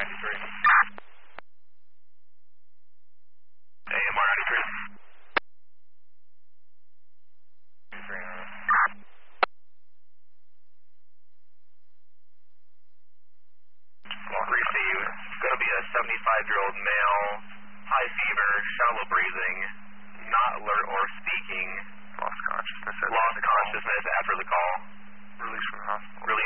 AMR 93. Receive. It's going to be a 75-year-old male, high fever, shallow breathing, not alert or speaking. Lost consciousness. Lost consciousness after the call. Released from the hospital. Released